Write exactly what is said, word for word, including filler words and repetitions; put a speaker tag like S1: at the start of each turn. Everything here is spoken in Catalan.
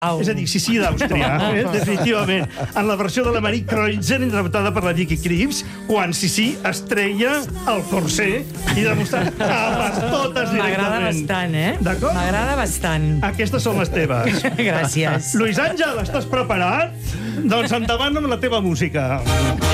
S1: Au.
S2: És a dir, Sissi d'Àustria, eh? Definitivament. En la versió de la Marie Kreutzer, interpretada per la Vicky Krieps, quan Sissi es treia el corsé i demostrava a per totes directament.
S1: M'agrada bastant, eh?
S2: D'acord?
S1: M'agrada bastant.
S2: Aquestes són les teves.
S1: Gràcies.
S2: Luis Àngel, estàs preparat? Doncs endavant amb la teva música.